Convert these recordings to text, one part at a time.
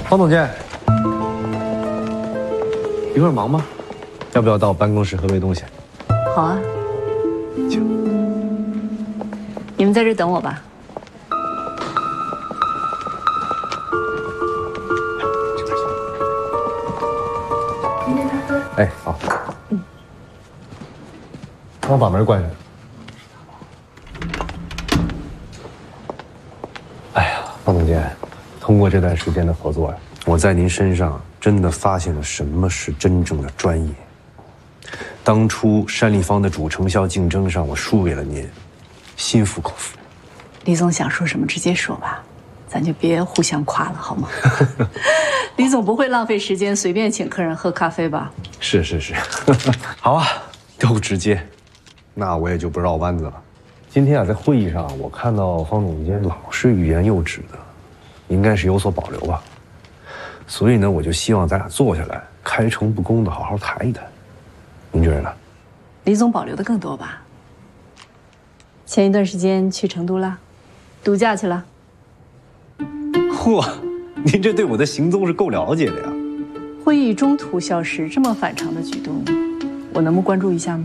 方总监，一会儿忙吗？要不要到办公室喝杯东西？ 好啊。 请。 你们在这等我吧。 哎，好。帮我把门关上。哎呀，方总监，通过这段时间的合作呀，我在您身上真的发现了什么是真正的专业。当初山立方的主成效竞争上，我输给了您，心服口服。 李总想说什么直接说吧，咱就别互相夸了，好吗？李总不会浪费时间随便请客人喝咖啡吧？ 是，好啊，都直接，那我也就不绕弯子了。今天啊，在会议上我看到方总监老是欲言又止的，应该是有所保留吧。所以呢，我就希望咱俩坐下来，开诚布公的好好谈一谈。您觉得呢？ 李总保留的更多吧？前一段时间去成都啦，度假去了。 嚯，您这对我的行踪是够了解的呀。 会议中途消失，这么反常的举动，我能不关注一下吗？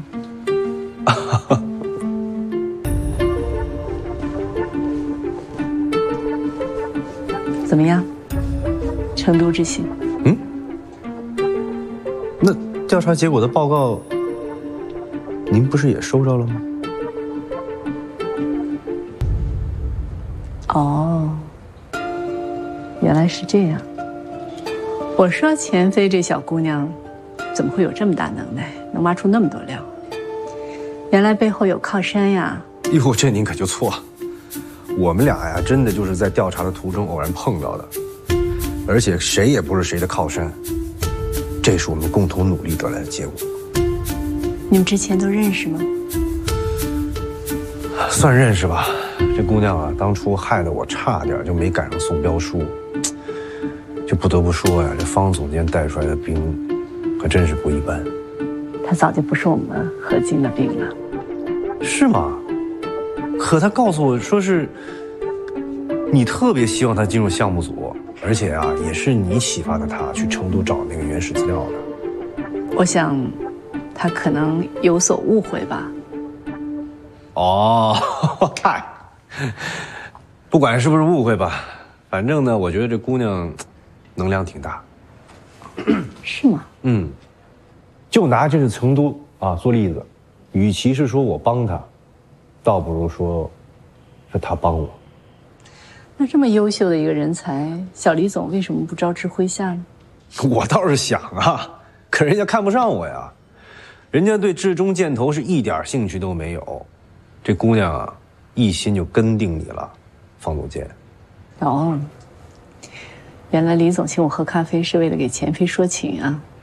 怎么样？成都之行？ 那调查结果的报告，您不是也收着了吗？ 哦，原来是这样。我说钱飞这小姑娘，怎么会有这么大能耐，能挖出那么多料？原来背后有靠山呀！ 哟，这您可就错了。我们俩呀，真的就是在调查的途中偶然碰到的，而且谁也不是谁的靠山，这是我们共同努力得来的结果。 你们之前都认识吗？ 算认识吧。这姑娘啊，当初害得我差点就没赶上送标书。就不得不说呀，这方总监带出来的兵，可真是不一般。 他早就不是我们合金的兵了。 是吗？可他告诉我说是，你特别希望他进入项目组，而且啊，也是你启发的他去成都找那个原始资料的。 我想，他可能有所误会吧。 哦，嗨，不管是不是误会吧，反正呢，我觉得这姑娘能量挺大。 是吗？ 就拿这次成都啊做例子，与其是说我帮她，倒不如说是她帮我。 那这么优秀的一个人才，小李总为什么不招之麾下呢？ 我倒是想啊，可人家看不上我呀，人家对志中箭头是一点兴趣都没有。这姑娘啊，一心就跟定你了，方总监。 哦，原来李总请我喝咖啡是为了给钱飞说情啊。